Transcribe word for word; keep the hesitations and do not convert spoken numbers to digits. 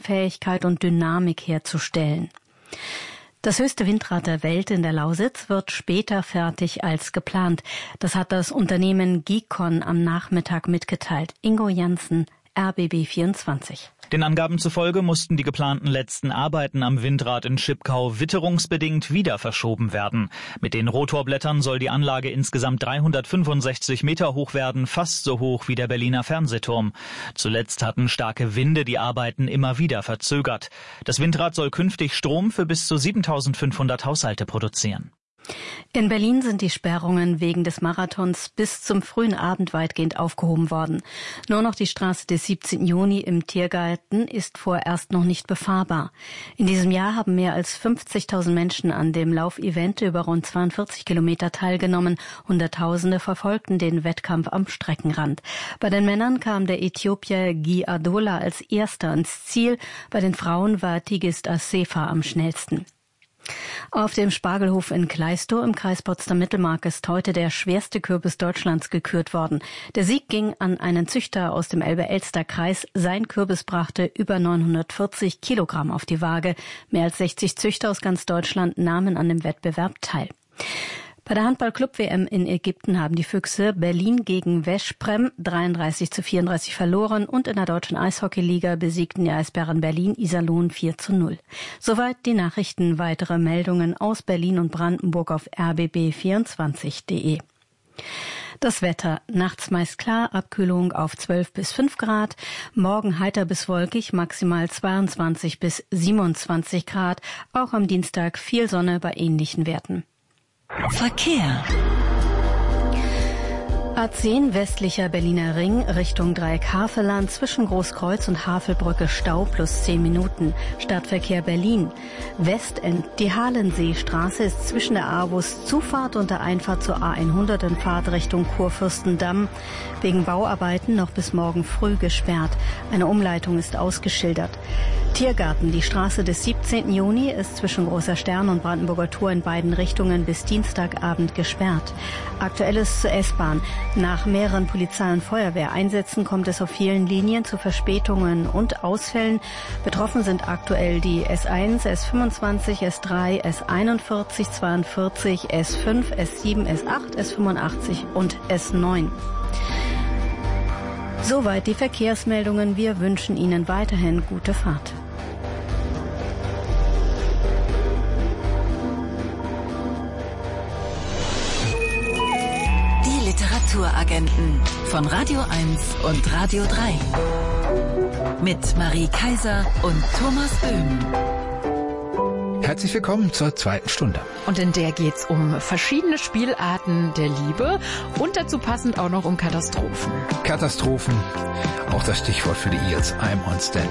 Leistungsfähigkeit und Dynamik herzustellen. Das höchste Windrad der Welt in der Lausitz wird später fertig als geplant. Das hat das Unternehmen Gicon am Nachmittag mitgeteilt. Ingo Janssen, R B B vierundzwanzig. Den Angaben zufolge mussten die geplanten letzten Arbeiten am Windrad in Schipkau witterungsbedingt wieder verschoben werden. Mit den Rotorblättern soll die Anlage insgesamt dreihundertfünfundsechzig Meter hoch werden, fast so hoch wie der Berliner Fernsehturm. Zuletzt hatten starke Winde die Arbeiten immer wieder verzögert. Das Windrad soll künftig Strom für bis zu siebentausendfünfhundert Haushalte produzieren. In Berlin sind die Sperrungen wegen des Marathons bis zum frühen Abend weitgehend aufgehoben worden. Nur noch die Straße des siebzehnten Juni im Tiergarten ist vorerst noch nicht befahrbar. In diesem Jahr haben mehr als fünfzigtausend Menschen an dem Laufevent über rund zweiundvierzig Kilometer teilgenommen. Hunderttausende verfolgten den Wettkampf am Streckenrand. Bei den Männern kam der Äthiopier Guy Adola als Erster ans Ziel. Bei den Frauen war Tigist Assefa am schnellsten. Auf dem Spargelhof in Kleistow im Kreis Potsdam-Mittelmark ist heute der schwerste Kürbis Deutschlands gekürt worden. Der Sieg ging an einen Züchter aus dem Elbe-Elster-Kreis. Sein Kürbis brachte über neunhundertvierzig Kilogramm auf die Waage. Mehr als sechzig Züchter aus ganz Deutschland nahmen an dem Wettbewerb teil. Bei der Handball-Club-W M in Ägypten haben die Füchse Berlin gegen Veszprem dreiunddreißig zu vierunddreißig verloren und in der deutschen Eishockeyliga besiegten die Eisbären Berlin Iserlohn vier zu null. Soweit die Nachrichten. Weitere Meldungen aus Berlin und Brandenburg auf r b b vierundzwanzig punkt d e. Das Wetter. Nachts meist klar, Abkühlung auf zwölf bis fünf Grad. Morgen heiter bis wolkig, maximal zweiundzwanzig bis siebenundzwanzig Grad. Auch am Dienstag viel Sonne bei ähnlichen Werten. Verkehr. A zehn westlicher Berliner Ring Richtung Dreieck Havelland zwischen Großkreuz und Havelbrücke Stau plus zehn Minuten. Stadtverkehr Berlin. Westend. Die Halenseestraße ist zwischen der Arvus Zufahrt und der Einfahrt zur A hundert in Fahrtrichtung Kurfürstendamm wegen Bauarbeiten noch bis morgen früh gesperrt. Eine Umleitung ist ausgeschildert. Tiergarten. Die Straße des siebzehnten Juni ist zwischen Großer Stern und Brandenburger Tor in beiden Richtungen bis Dienstagabend gesperrt. Aktuelles zur S-Bahn. Nach mehreren Polizei- und Feuerwehreinsätzen kommt es auf vielen Linien zu Verspätungen und Ausfällen. Betroffen sind aktuell die S eins, S fünfundzwanzig, S drei, S einundvierzig, zweiundvierzig, S fünf, S sieben, S acht, S fünfundachtzig und S neun. Soweit die Verkehrsmeldungen. Wir wünschen Ihnen weiterhin gute Fahrt. Literaturagenten von Radio eins und Radio drei. Mit Marie Kaiser und Thomas Böhm. Herzlich willkommen zur zweiten Stunde. Und in der geht's um verschiedene Spielarten der Liebe und dazu passend auch noch um Katastrophen. Katastrophen, auch das Stichwort für die Eels I'm on Stand